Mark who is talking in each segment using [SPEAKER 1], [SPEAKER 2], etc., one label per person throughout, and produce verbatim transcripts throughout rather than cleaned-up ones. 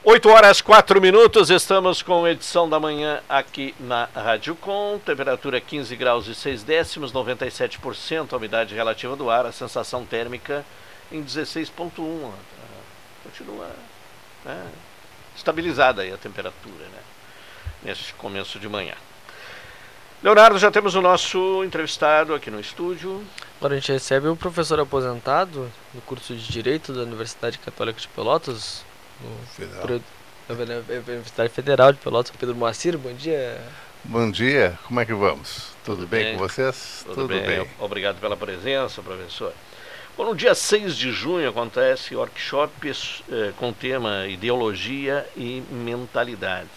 [SPEAKER 1] oito horas, quatro minutos, estamos com edição da manhã aqui na Rádio Com, temperatura quinze graus e seis décimos, noventa e sete por cento a umidade relativa do ar, a sensação térmica em dezesseis vírgula um, continua, né, estabilizada aí a temperatura, né, nesse começo de manhã. Leonardo, já temos o nosso entrevistado aqui no estúdio.
[SPEAKER 2] Agora a gente recebe o professor aposentado do curso de Direito da Universidade Católica de Pelotas,
[SPEAKER 3] Federal.
[SPEAKER 2] Universidade Federal de Pelotas, Pedro Moacir. Bom dia.
[SPEAKER 3] Bom dia, como é que vamos? Tudo,
[SPEAKER 1] Tudo
[SPEAKER 3] bem,
[SPEAKER 1] bem
[SPEAKER 3] com vocês?
[SPEAKER 1] Tudo,
[SPEAKER 3] Tudo
[SPEAKER 1] bem.
[SPEAKER 3] bem.
[SPEAKER 1] Obrigado pela presença, professor. Bom, no dia seis de junho acontece workshop eh, com o tema Ideologia e Mentalidade.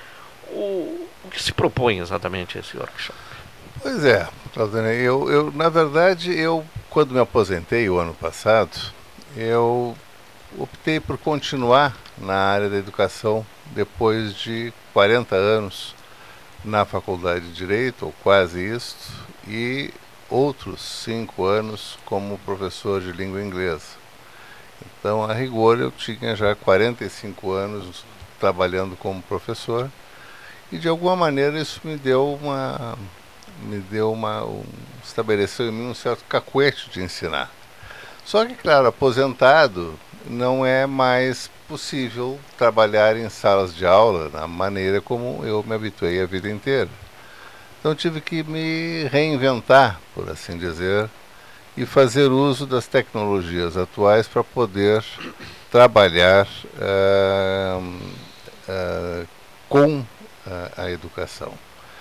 [SPEAKER 1] O, o que se propõe exatamente esse workshop?
[SPEAKER 3] Pois é, Claudine, eu, eu, na verdade, eu, quando me aposentei o ano passado, eu optei por continuar na área da educação depois de quarenta anos na faculdade de Direito, ou quase isso, e outros cinco anos como professor de língua inglesa. Então, a rigor, eu tinha já quarenta e cinco anos trabalhando como professor, e de alguma maneira isso me deu uma, me deu uma, um, estabeleceu em mim um certo cacuete de ensinar. Só que, claro, aposentado, não é mais possível trabalhar em salas de aula da maneira como eu me habituei a vida inteira. Então tive que me reinventar, por assim dizer, e fazer uso das tecnologias atuais para poder trabalhar uh, uh, com uh, a educação.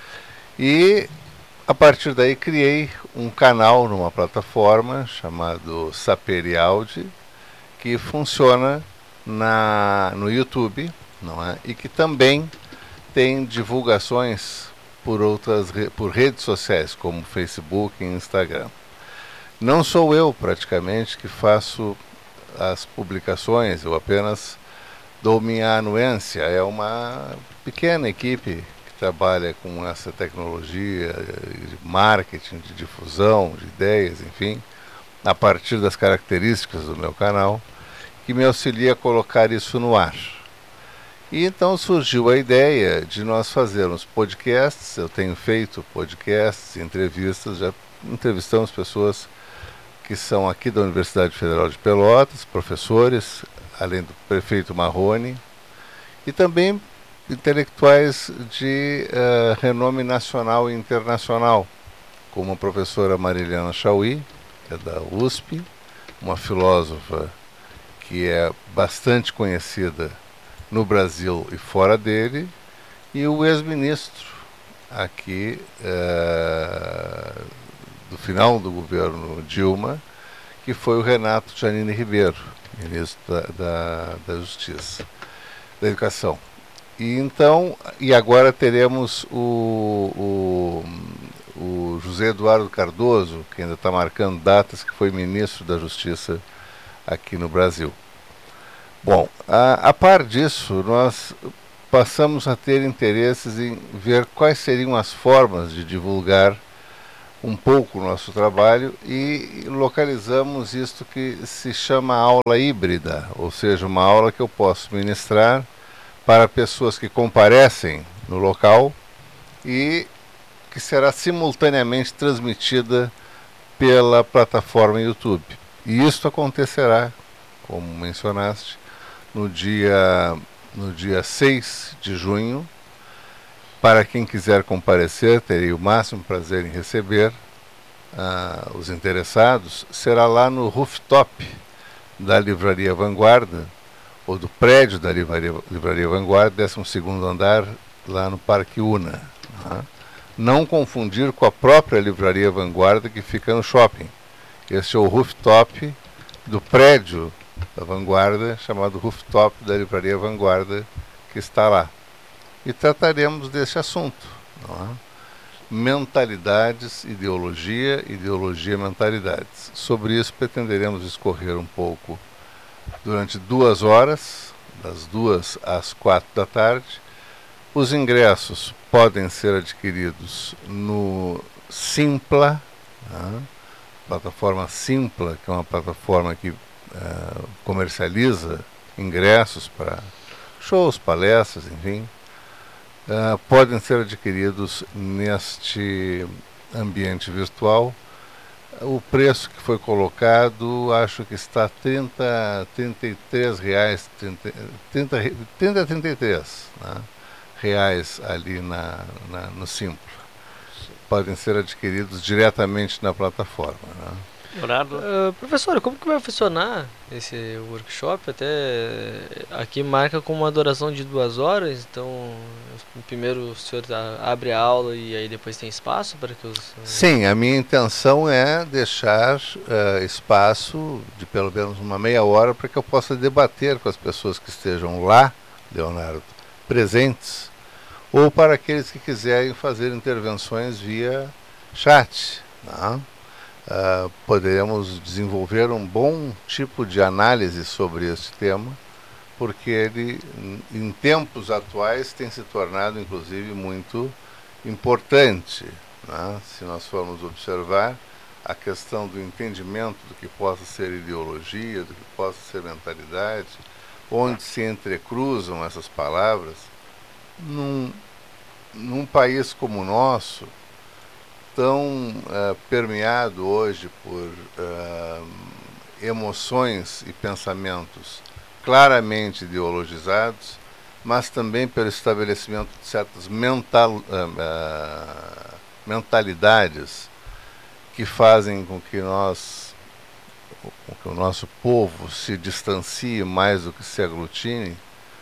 [SPEAKER 3] E a partir daí criei um canal numa plataforma chamado Saperialdi, que funciona na, no YouTube, não é? E que também tem divulgações por outras por redes sociais, como Facebook e Instagram. Não sou eu, praticamente, que faço as publicações, eu apenas dou minha anuência. É uma pequena equipe que trabalha com essa tecnologia de marketing, de difusão, de ideias, enfim, a partir das características do meu canal, que me auxilia a colocar isso no ar. E então surgiu a ideia de nós fazermos podcasts. Eu tenho feito podcasts, entrevistas, já entrevistamos pessoas que são aqui da Universidade Federal de Pelotas, professores, além do prefeito Marrone, e também intelectuais de uh, renome nacional e internacional, como a professora Mariliana Chauí, que é da U S P, uma filósofa que é bastante conhecida no Brasil e fora dele, e o ex-ministro aqui uh, do final do governo Dilma, que foi o Renato Giannini Ribeiro, ministro da, da, da Justiça, da Educação. E então, e agora teremos o, o, o José Eduardo Cardoso, que ainda está marcando datas, que foi ministro da Justiça aqui no Brasil. Bom, a, a par disso, nós passamos a ter interesses em ver quais seriam as formas de divulgar um pouco o nosso trabalho, e localizamos isto que se chama aula híbrida, ou seja, uma aula que eu posso ministrar para pessoas que comparecem no local e que será simultaneamente transmitida pela plataforma YouTube. E isto acontecerá, como mencionaste, no dia, no dia seis de junho. Para quem quiser comparecer, terei o máximo prazer em receber uh, os interessados. Será lá no rooftop da Livraria Vanguarda, ou do prédio da Livraria, Livraria Vanguarda, décimo segundo andar, lá no Parque Una. Uh, não confundir com a própria Livraria Vanguarda, que fica no shopping. Este é o rooftop do prédio da Vanguarda, chamado rooftop da Livraria Vanguarda, que está lá. E trataremos desse assunto, não é? Mentalidades, ideologia, ideologia, mentalidades. Sobre isso pretenderemos discorrer um pouco durante duas horas, das duas às quatro da tarde. Os ingressos podem ser adquiridos no Simpla, né? Plataforma Simpla, que é uma plataforma que uh, comercializa ingressos para shows, palestras, enfim, uh, podem ser adquiridos neste ambiente virtual. O preço que foi colocado, acho que está trinta, trinta e três reais, trinta, trinta, trinta a trinta e três, né, reais ali na, na, no Simpla. Podem ser adquiridos diretamente na plataforma, né?
[SPEAKER 1] Leonardo?
[SPEAKER 2] Uh, professor, como que vai funcionar esse workshop? Até aqui marca com uma duração de duas horas, então primeiro o senhor abre a aula e aí depois tem espaço para que os...
[SPEAKER 3] Sim, a minha intenção é deixar uh, espaço de pelo menos uma meia hora para que eu possa debater com as pessoas que estejam lá, Leonardo, presentes, ou para aqueles que quiserem fazer intervenções via chat, né? Uh, poderemos desenvolver um bom tipo de análise sobre este tema, porque ele, em tempos atuais, tem se tornado, inclusive, muito importante, né? Se nós formos observar a questão do entendimento do que possa ser ideologia, do que possa ser mentalidade, onde se entrecruzam essas palavras, num, num país como o nosso, tão uh, permeado hoje por uh, emoções e pensamentos claramente ideologizados, mas também pelo estabelecimento de certas mental, uh, uh, mentalidades que fazem com que nós, com que o nosso povo se distancie mais do que se aglutine,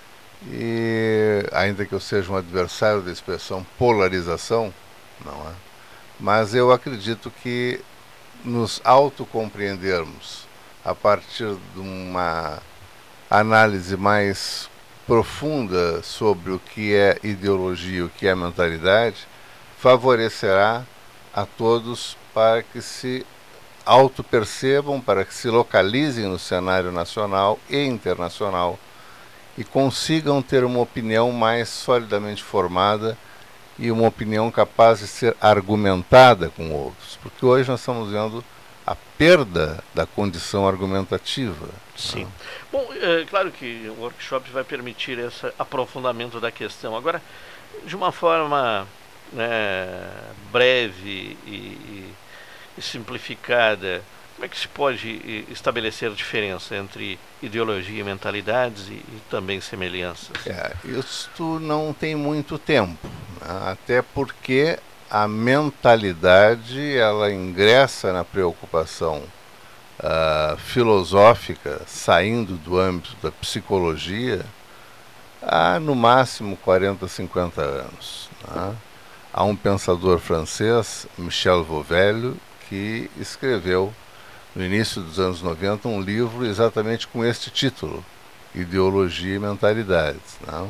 [SPEAKER 3] e ainda que eu seja um adversário da expressão polarização, não é? Mas eu acredito que nos autocompreendermos a partir de uma análise mais profunda sobre o que é ideologia e o que é mentalidade, favorecerá a todos para que se autopercebam, para que se localizem no cenário nacional e internacional e consigam ter uma opinião mais solidamente formada e uma opinião capaz de ser argumentada com outros, porque hoje nós estamos vendo a perda da condição argumentativa.
[SPEAKER 1] Sim.
[SPEAKER 3] Né?
[SPEAKER 1] Bom, é claro que o workshop vai permitir esse aprofundamento da questão. Agora, de uma forma né, breve e, e, e simplificada, como é que se pode estabelecer diferença entre ideologia e mentalidades e, e também semelhanças? É,
[SPEAKER 3] isto não tem muito tempo, né? Até porque a mentalidade ela ingressa na preocupação uh, filosófica, saindo do âmbito da psicologia, há no máximo quarenta, cinquenta anos. Né? Há um pensador francês, Michel Vauvelho, que escreveu no início dos anos noventa, um livro exatamente com este título, Ideologia e Mentalidades. Não?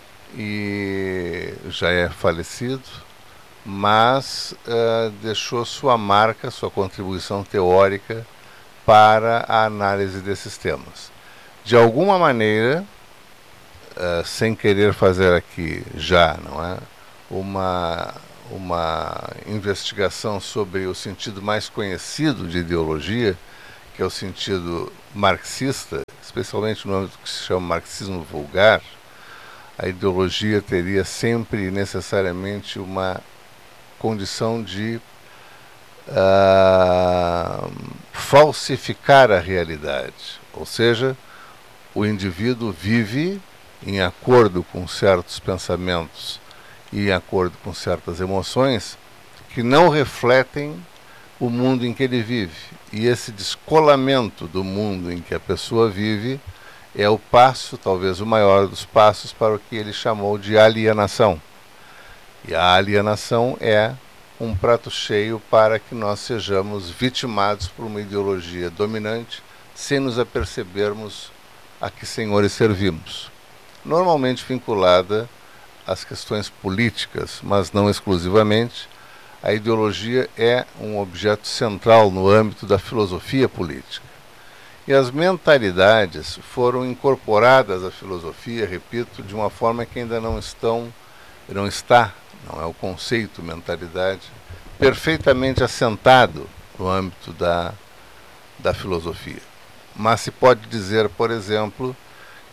[SPEAKER 3] E já é falecido, mas uh, deixou sua marca, sua contribuição teórica para a análise desses temas. De alguma maneira, uh, sem querer fazer aqui já, não é? Uma... uma investigação sobre o sentido mais conhecido de ideologia, que é o sentido marxista, especialmente no âmbito que se chama marxismo vulgar. A ideologia teria sempre necessariamente uma condição de uh, falsificar a realidade, ou seja, o indivíduo vive em acordo com certos pensamentos e em acordo com certas emoções que não refletem o mundo em que ele vive. E esse descolamento do mundo em que a pessoa vive é o passo, talvez o maior dos passos, para o que ele chamou de alienação. E a alienação é um prato cheio para que nós sejamos vitimados por uma ideologia dominante sem nos apercebermos a que senhores servimos. Normalmente vinculada as questões políticas, mas não exclusivamente. A ideologia é um objeto central no âmbito da filosofia política. E as mentalidades foram incorporadas à filosofia, repito, de uma forma que ainda não estão, não está, não é o conceito mentalidade, perfeitamente assentado no âmbito da, da filosofia. Mas se pode dizer, por exemplo,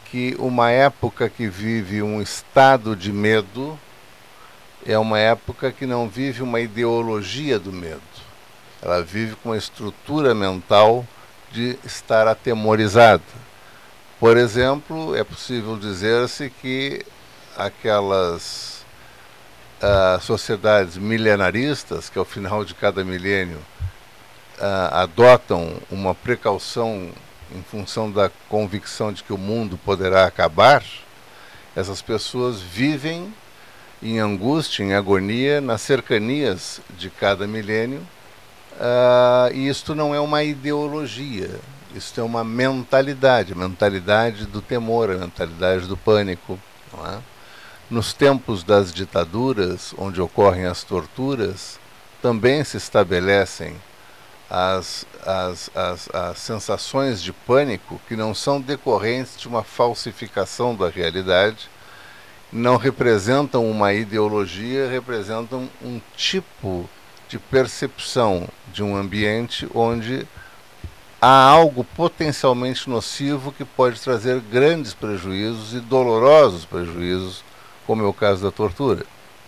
[SPEAKER 3] que uma época que vive um estado de medo é uma época que não vive uma ideologia do medo. Ela vive com uma estrutura mental de estar atemorizada. Por exemplo, é possível dizer-se que aquelas uh, sociedades milenaristas, que ao final de cada milênio uh, adotam uma precaução em função da convicção de que o mundo poderá acabar, essas pessoas vivem em angústia, em agonia, nas cercanias de cada milênio, uh, e isto não é uma ideologia, isto é uma mentalidade, a mentalidade do temor, a mentalidade do pânico. Não é? Nos tempos das ditaduras, onde ocorrem as torturas, também se estabelecem As, as, as, as sensações de pânico que não são decorrentes de uma falsificação da realidade, não representam uma ideologia, representam um tipo de percepção de um ambiente onde há algo potencialmente nocivo que pode trazer grandes prejuízos e dolorosos prejuízos, como é o caso da tortura.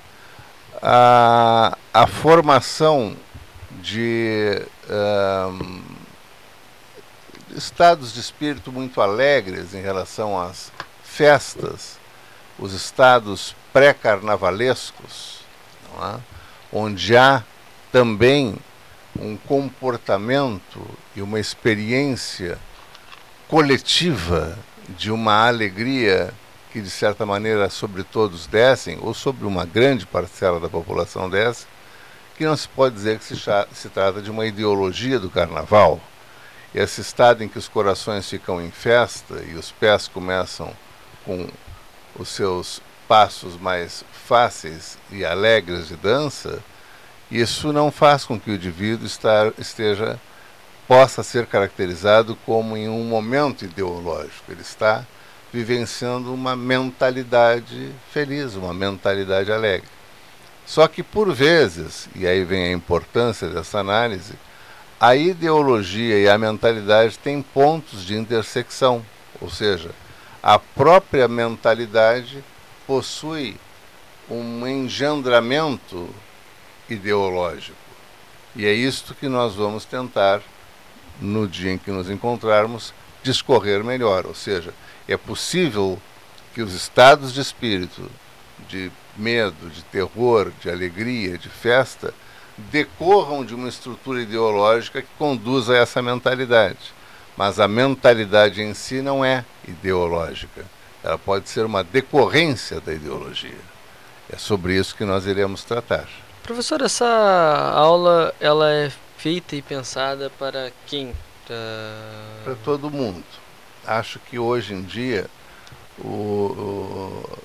[SPEAKER 3] A, a formação de um, estados de espírito muito alegres em relação às festas, os estados pré-carnavalescos, não é? Onde há também um comportamento e uma experiência coletiva de uma alegria que de certa maneira sobre todos descem, ou sobre uma grande parcela da população desce, que não se pode dizer que se, se trata de uma ideologia do carnaval. Esse estado em que os corações ficam em festa e os pés começam com os seus passos mais fáceis e alegres de dança, isso não faz com que o indivíduo estar, esteja, possa ser caracterizado como em um momento ideológico. Ele está vivenciando uma mentalidade feliz, uma mentalidade alegre. Só que, por vezes, e aí vem a importância dessa análise, a ideologia e a mentalidade têm pontos de intersecção, ou seja, a própria mentalidade possui um engendramento ideológico. E é isto que nós vamos tentar, no dia em que nos encontrarmos, discorrer melhor. Ou seja, é possível que os estados de espírito, de medo, de terror, de alegria, de festa, decorram de uma estrutura ideológica que conduz a essa mentalidade. Mas a mentalidade em si não é ideológica. Ela pode ser uma decorrência da ideologia. É sobre isso que nós iremos tratar.
[SPEAKER 2] Professor, essa aula ela é feita e pensada para quem? Pra...
[SPEAKER 3] Para todo mundo. Acho que hoje em dia, o, o,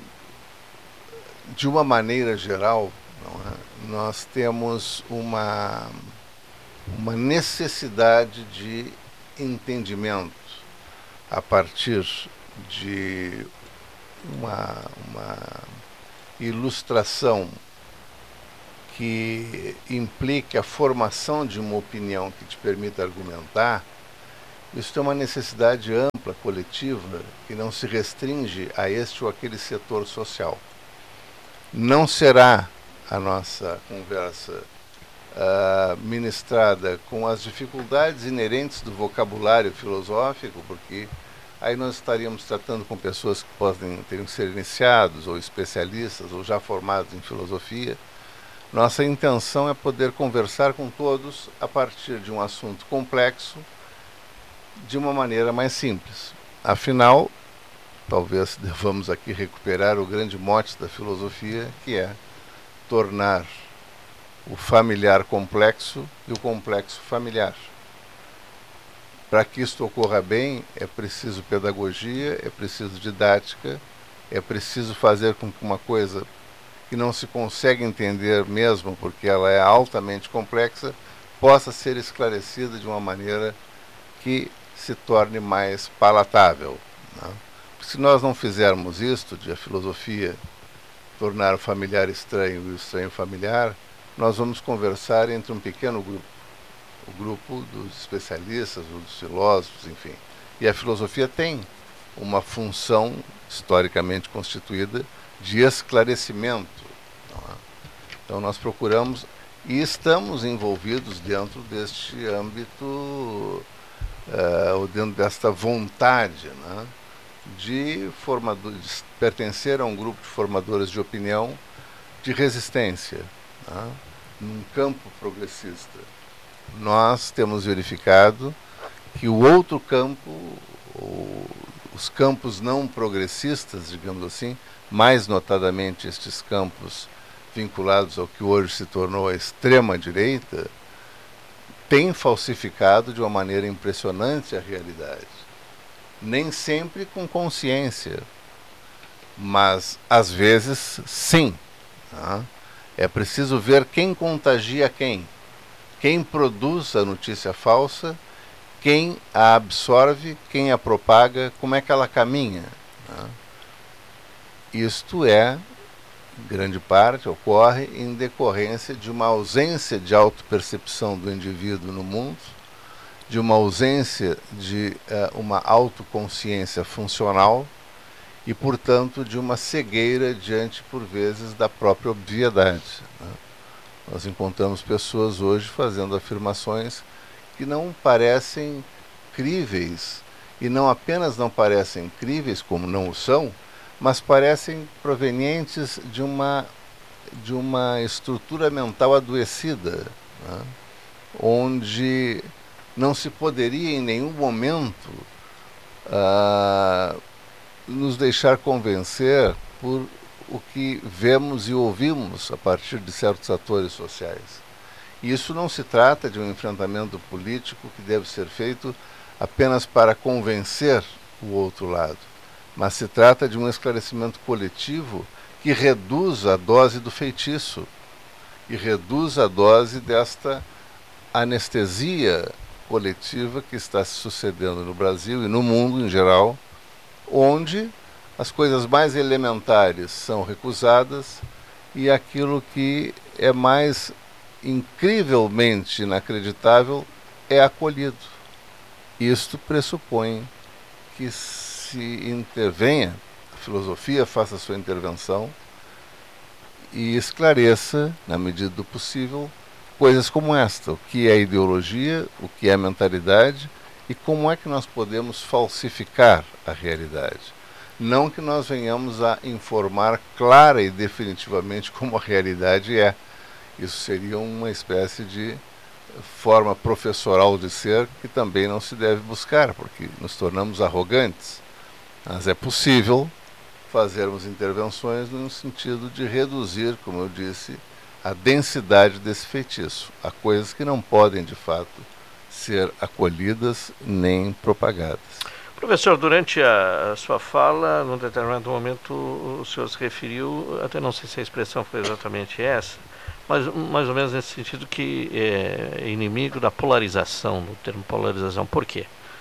[SPEAKER 3] de uma maneira geral, não é? Nós temos uma, uma necessidade de entendimento a partir de uma, uma ilustração que implique a formação de uma opinião que te permita argumentar. Isso é uma necessidade ampla, coletiva, que não se restringe a este ou aquele setor social. Não será a nossa conversa uh, ministrada com as dificuldades inerentes do vocabulário filosófico, porque aí nós estaríamos tratando com pessoas que podem ter que ser iniciados, ou especialistas, ou já formados em filosofia. Nossa intenção é poder conversar com todos a partir de um assunto complexo, de uma maneira mais simples. Afinal, talvez devamos aqui recuperar o grande mote da filosofia, que é tornar o familiar complexo e o complexo familiar. Para que isto ocorra bem, é preciso pedagogia, é preciso didática, é preciso fazer com que uma coisa que não se consegue entender mesmo, porque ela é altamente complexa, possa ser esclarecida de uma maneira que se torne mais palatável. Né? Se nós não fizermos isto, de a filosofia tornar o familiar estranho e o estranho familiar, nós vamos conversar entre um pequeno grupo, o grupo dos especialistas, dos filósofos, enfim. E a filosofia tem uma função historicamente constituída de esclarecimento. Não é? Então nós procuramos e estamos envolvidos dentro deste âmbito, uh, ou dentro desta vontade, né, de, formador, de pertencer a um grupo de formadores de opinião de resistência, né, num campo progressista. Nós temos verificado que o outro campo, o, os campos não progressistas, digamos assim, mais notadamente estes campos vinculados ao que hoje se tornou a extrema-direita, têm falsificado de uma maneira impressionante a realidade. Nem sempre com consciência, mas às vezes sim. Tá? É preciso ver quem contagia quem, quem produz a notícia falsa, quem a absorve, quem a propaga, como é que ela caminha. Tá? Isto é, grande parte, ocorre em decorrência de uma ausência de autopercepção do indivíduo no mundo, de uma ausência de uh, uma autoconsciência funcional e, portanto, de uma cegueira diante, por vezes, da própria obviedade. Né? Nós encontramos pessoas hoje fazendo afirmações que não parecem críveis, e não apenas não parecem críveis, como não o são, mas parecem provenientes de uma, de uma estrutura mental adoecida, né? Onde não se poderia em nenhum momento uh, nos deixar convencer por o que vemos e ouvimos a partir de certos atores sociais. E isso não se trata de um enfrentamento político que deve ser feito apenas para convencer o outro lado, mas se trata de um esclarecimento coletivo que reduz a dose do feitiço e reduz a dose desta anestesia coletiva que está se sucedendo no Brasil e no mundo em geral, onde as coisas mais elementares são recusadas e aquilo que é mais incrivelmente inacreditável é acolhido. Isto pressupõe que se intervenha, a filosofia faça a sua intervenção e esclareça, na medida do possível, coisas como esta: o que é ideologia, o que é mentalidade e como é que nós podemos falsificar a realidade. Não que nós venhamos a informar clara e definitivamente como a realidade é. Isso seria uma espécie de forma professoral de ser que também não se deve buscar, porque nos tornamos arrogantes. Mas é possível fazermos intervenções no sentido de reduzir, como eu disse, a densidade desse feitiço. Há coisas que não podem, de fato, ser acolhidas nem propagadas.
[SPEAKER 1] Professor, durante a, a sua fala, num determinado momento, o senhor se referiu, até não sei se a expressão foi exatamente essa, mas mais ou menos nesse sentido, que é inimigo da polarização, do termo polarização. Por quê?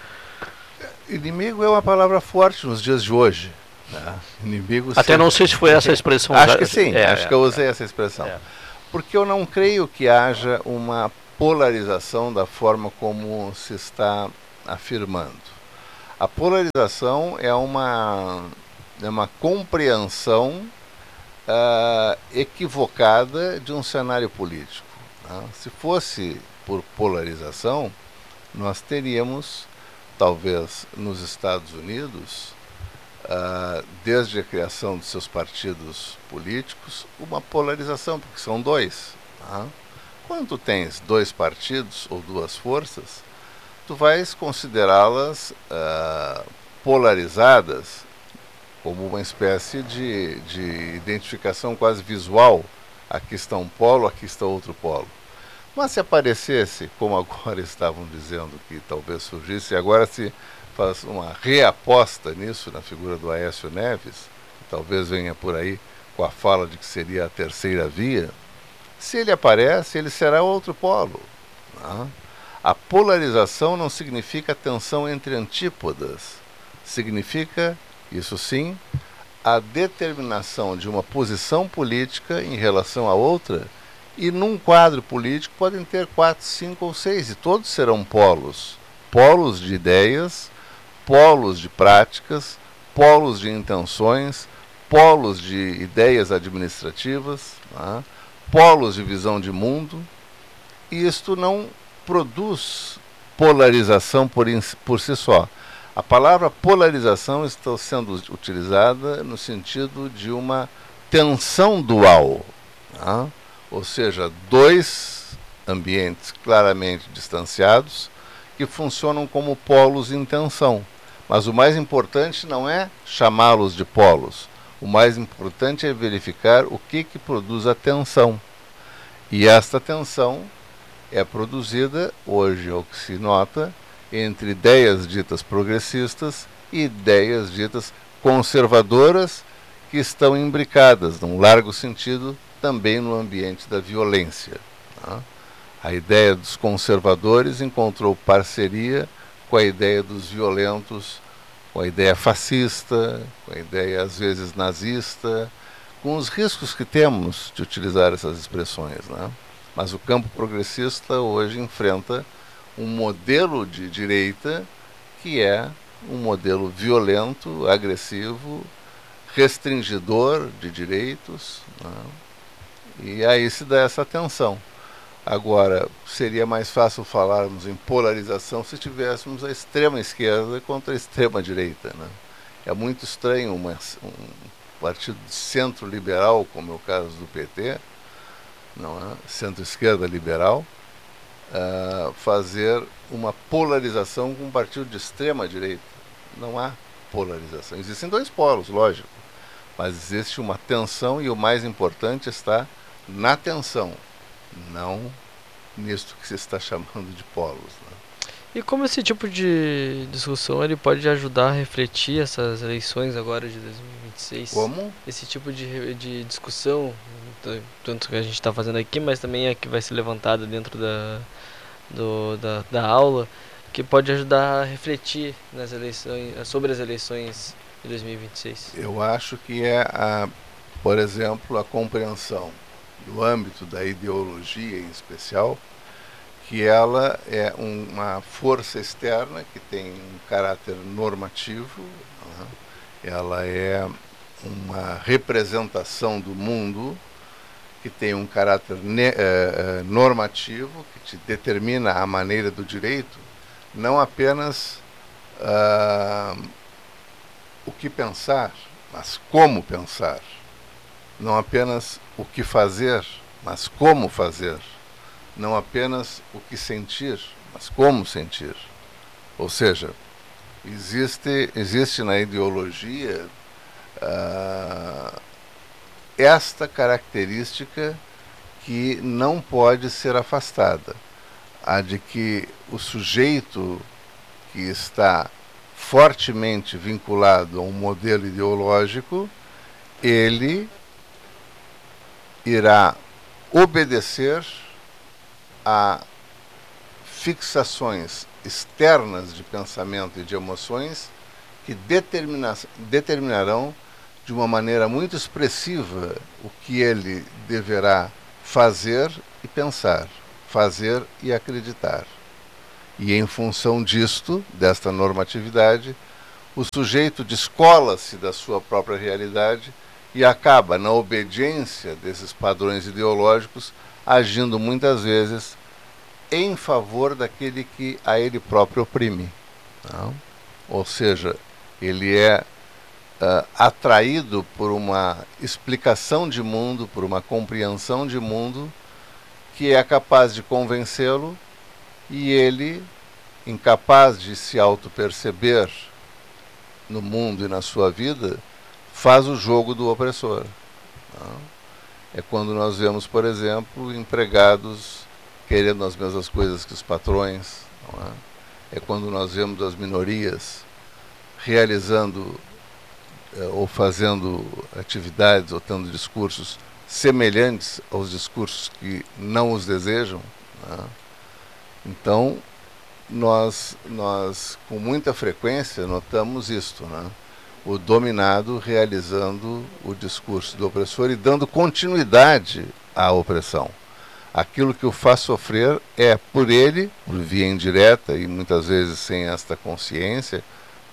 [SPEAKER 3] Inimigo é uma palavra forte nos dias de hoje. Né? Inimigo
[SPEAKER 1] Até sempre... não sei se foi essa a expressão.
[SPEAKER 3] Acho que sim,
[SPEAKER 1] é,
[SPEAKER 3] acho
[SPEAKER 1] é,
[SPEAKER 3] que eu usei é, essa expressão. É. Porque eu não creio que haja uma polarização da forma como se está afirmando. A polarização é uma, é uma compreensão uh, equivocada de um cenário político. Né? Se fosse por polarização, nós teríamos, talvez nos Estados Unidos, uh, desde a criação de seus partidos políticos, uma polarização, porque são dois. Né? Quando tu tens dois partidos ou duas forças, tu vais considerá-las uh, polarizadas como uma espécie de, de identificação quase visual. Aqui está um polo, aqui está outro polo. Mas se aparecesse, como agora estavam dizendo que talvez surgisse, agora se faz uma reaposta nisso, na figura do Aécio Neves, que talvez venha por aí com a fala de que seria a terceira via, se ele aparece, ele será outro polo. Né? A polarização não significa tensão entre antípodas. Significa, isso sim, a determinação de uma posição política em relação a outra, e num quadro político podem ter quatro, cinco ou seis, e todos serão polos. Polos de ideias, polos de práticas, polos de intenções, polos de ideias administrativas, né? Polos de visão de mundo, e isto não produz polarização por, por si só. A palavra polarização está sendo utilizada no sentido de uma tensão dual, né? Ou seja, dois ambientes claramente distanciados que funcionam como polos em tensão. Mas o mais importante não é chamá-los de polos. O mais importante é verificar o que, que produz a tensão. E esta tensão é produzida, hoje, ao que se nota, entre ideias ditas progressistas e ideias ditas conservadoras, que estão imbricadas, num largo sentido, também no ambiente da violência. Tá? A ideia dos conservadores encontrou parceria com a ideia dos violentos, com a ideia fascista, com a ideia às vezes nazista, com os riscos que temos de utilizar essas expressões, né? Mas o campo progressista hoje enfrenta um modelo de direita que é um modelo violento, agressivo, restringidor de direitos, né? E aí se dá essa tensão. Agora, seria mais fácil falarmos em polarização se tivéssemos a extrema esquerda contra a extrema direita, né? É muito estranho uma, um partido de centro liberal, como é o caso do P T, não é? Centro-esquerda liberal, uh, fazer uma polarização com um partido de extrema direita. Não há polarização. Existem dois polos, lógico, mas existe uma tensão e o mais importante está na tensão, não nisto que se está chamando de polos, né?
[SPEAKER 2] E como esse tipo de discussão ele pode ajudar a refletir essas eleições agora de dois mil e vinte e seis?
[SPEAKER 3] Como?
[SPEAKER 2] Esse tipo de, de discussão, tanto que a gente está fazendo aqui, mas também é que vai ser levantada dentro da, do, da, da aula, que pode ajudar a refletir nas eleições, sobre as eleições de dois mil e vinte e seis.
[SPEAKER 3] Eu acho que é, a, por exemplo, a compreensão no âmbito da ideologia em especial, que ela é um, uma força externa que tem um caráter normativo, né? Ela é uma representação do mundo que tem um caráter ne, eh, normativo, que te determina a maneira do direito, não apenas uh, o que pensar, mas como pensar. Não apenas o que fazer, mas como fazer. Não apenas o que sentir, mas como sentir. Ou seja, existe, existe na ideologia uh, esta característica que não pode ser afastada. A de que o sujeito que está fortemente vinculado a um modelo ideológico, ele irá obedecer a fixações externas de pensamento e de emoções que determina, determinarão de uma maneira muito expressiva o que ele deverá fazer e pensar, fazer e acreditar. E em função disto, desta normatividade, o sujeito descola-se da sua própria realidade e acaba, na obediência desses padrões ideológicos, agindo muitas vezes em favor daquele que a ele próprio oprime. Não? Ou seja, ele é uh, atraído por uma explicação de mundo, por uma compreensão de mundo que é capaz de convencê-lo, e ele, incapaz de se auto-perceber no mundo e na sua vida, faz o jogo do opressor. Não? É quando nós vemos, por exemplo, empregados querendo as mesmas coisas que os patrões. Não é? É quando nós vemos as minorias realizando eh, ou fazendo atividades ou tendo discursos semelhantes aos discursos que não os desejam. Não é? Então, nós, nós com muita frequência notamos isto, né? O dominado realizando o discurso do opressor e dando continuidade à opressão. Aquilo que o faz sofrer é por ele, por via indireta e muitas vezes sem esta consciência,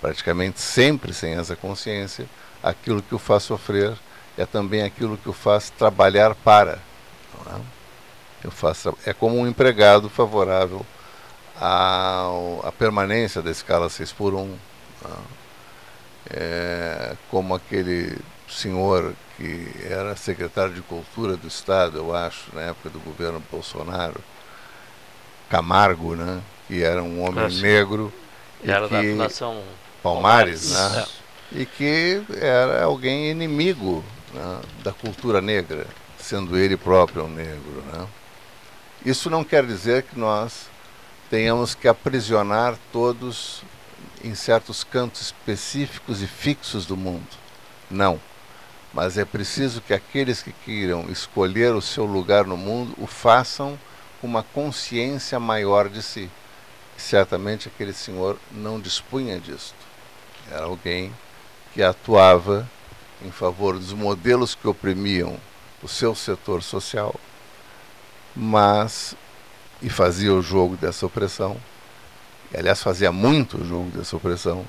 [SPEAKER 3] praticamente sempre sem essa consciência, aquilo que o faz sofrer é também aquilo que o faz trabalhar para. Não é? Eu faço, é como um empregado favorável à, à permanência da escala seis por um. Não é? É como aquele senhor que era secretário de Cultura do Estado, eu acho, na época do governo Bolsonaro, Camargo, né? Que era um homem
[SPEAKER 1] Nossa.
[SPEAKER 3] negro.
[SPEAKER 1] E era
[SPEAKER 3] que,
[SPEAKER 1] da Fundação
[SPEAKER 3] Palmares,
[SPEAKER 1] Palmares.
[SPEAKER 3] né? É. E que era alguém inimigo, né, da cultura negra, sendo ele próprio um negro. Né? Isso não quer dizer que nós tenhamos que aprisionar todos em certos cantos específicos e fixos do mundo. Não. Mas é preciso que aqueles que queiram escolher o seu lugar no mundo o façam com uma consciência maior de si. E certamente aquele senhor não dispunha disto. Era alguém que atuava em favor dos modelos que oprimiam o seu setor social, mas e fazia o jogo dessa opressão, e, aliás fazia muito o jogo dessa opressão,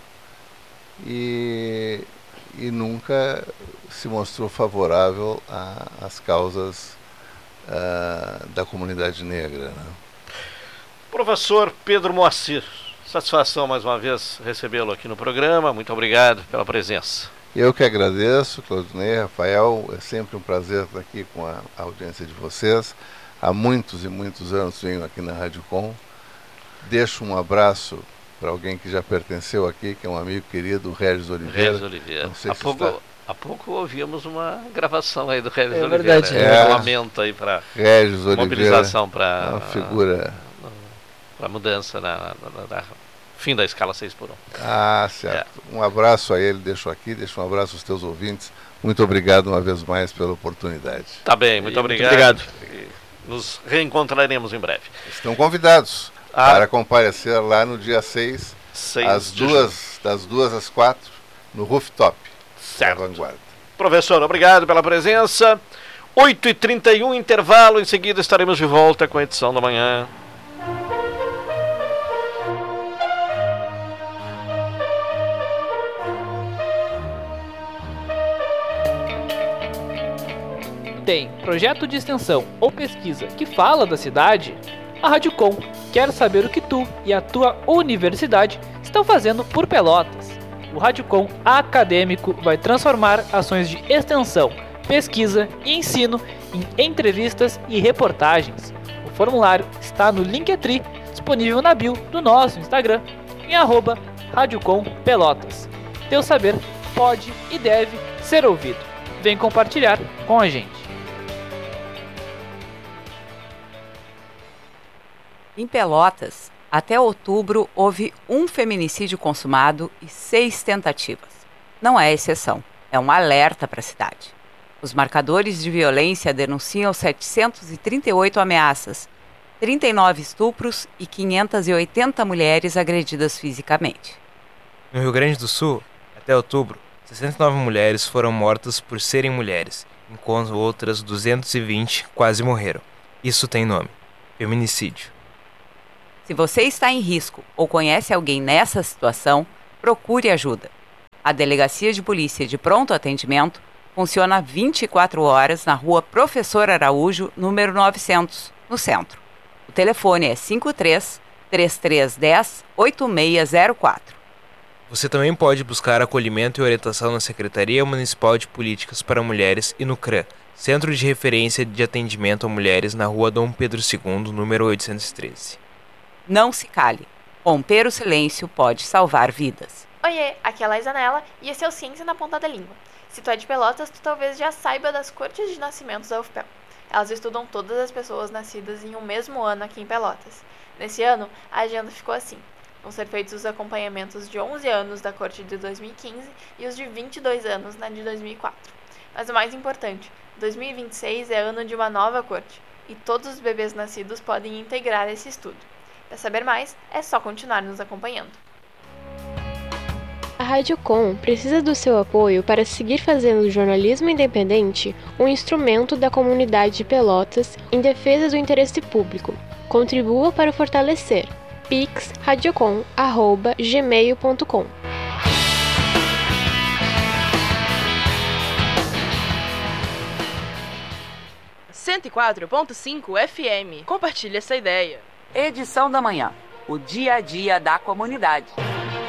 [SPEAKER 3] e, e nunca se mostrou favorável às causas uh, da comunidade negra. Né?
[SPEAKER 1] Professor Pedro Moacir, satisfação mais uma vez recebê-lo aqui no programa, muito obrigado pela presença.
[SPEAKER 3] Eu que agradeço, Claudinei, Rafael, é sempre um prazer estar aqui com a audiência de vocês. Há muitos e muitos anos venho aqui na Rádio Com. Deixo um abraço para alguém que já pertenceu aqui, que é um amigo querido, o Regis Oliveira.
[SPEAKER 1] Regis Oliveira.
[SPEAKER 3] Não sei
[SPEAKER 1] há,
[SPEAKER 3] se
[SPEAKER 1] pouco,
[SPEAKER 3] está...
[SPEAKER 1] há pouco ouvíamos uma gravação aí do Regis
[SPEAKER 2] é
[SPEAKER 1] Oliveira.
[SPEAKER 2] Verdade,
[SPEAKER 1] é.
[SPEAKER 3] é.
[SPEAKER 1] Um lamento aí para mobilização para
[SPEAKER 3] uma figura...
[SPEAKER 1] para mudança na, na, na, na fim da escala seis por um.
[SPEAKER 3] Ah, certo. É. Um abraço a ele, deixo aqui, deixo um abraço aos teus ouvintes. Muito obrigado uma vez mais pela oportunidade.
[SPEAKER 1] Tá bem, muito
[SPEAKER 2] e,
[SPEAKER 1] obrigado.
[SPEAKER 2] Muito obrigado.
[SPEAKER 1] E nos reencontraremos em breve.
[SPEAKER 3] Estão convidados
[SPEAKER 1] ah,
[SPEAKER 3] para comparecer lá no dia seis, às duas, das duas às quatro, no rooftop
[SPEAKER 1] certo.
[SPEAKER 3] da Vanguarda.
[SPEAKER 1] Professor, obrigado pela presença. oito e trinta e um, intervalo. Em seguida estaremos de volta com a edição da manhã.
[SPEAKER 4] Tem projeto de extensão ou pesquisa que fala da cidade? A Rádio Com quer saber o que tu e a tua universidade estão fazendo por Pelotas. O Rádio Com acadêmico vai transformar ações de extensão, pesquisa e ensino em entrevistas e reportagens. O formulário está no Linktree, disponível na bio do nosso Instagram, em arroba Rádio Com Pelotas. Teu saber pode e deve ser ouvido. Vem compartilhar com a gente.
[SPEAKER 5] Em Pelotas, até outubro, houve um feminicídio consumado e seis tentativas. Não é exceção, é um alerta para a cidade. Os marcadores de violência denunciam setecentas e trinta e oito ameaças, trinta e nove estupros e quinhentas e oitenta mulheres agredidas fisicamente.
[SPEAKER 6] No Rio Grande do Sul, até outubro, sessenta e nove mulheres foram mortas por serem mulheres, enquanto outras duzentas e vinte quase morreram. Isso tem nome: feminicídio.
[SPEAKER 5] Se você está em risco ou conhece alguém nessa situação, procure ajuda. A Delegacia de Polícia de Pronto Atendimento funciona vinte e quatro horas na rua Professor Araújo, número novecentos, no centro. O telefone é cinco três, três três um zero, oito seis zero quatro.
[SPEAKER 6] Você também pode buscar acolhimento e orientação na Secretaria Municipal de Políticas para Mulheres e no C R A, Centro de Referência de Atendimento a Mulheres, na rua Dom Pedro segundo, número oitocentos e treze.
[SPEAKER 5] Não se cale. Romper o silêncio pode salvar vidas.
[SPEAKER 7] Oiê, aqui é a Laizanella e esse é o Ciência na Ponta da Língua. Se tu é de Pelotas, tu talvez já saiba das cortes de nascimentos da U F P E L. Elas estudam todas as pessoas nascidas em um mesmo ano aqui em Pelotas. Nesse ano, a agenda ficou assim. Vão ser feitos os acompanhamentos de onze anos da corte de dois mil e quinze e os de vinte e dois anos na de dois mil e quatro. Mas o mais importante, dois mil e vinte e seis é ano de uma nova corte e todos os bebês nascidos podem integrar esse estudo. Para saber mais, é só continuar nos acompanhando.
[SPEAKER 8] A Rádio Com precisa do seu apoio para seguir fazendo o jornalismo independente um instrumento da comunidade de Pelotas em defesa do interesse público. Contribua para fortalecer. pix radiocom arroba gmail ponto com
[SPEAKER 9] cento e quatro ponto cinco F M. Compartilhe essa ideia.
[SPEAKER 5] Edição da Manhã. O dia a dia da comunidade.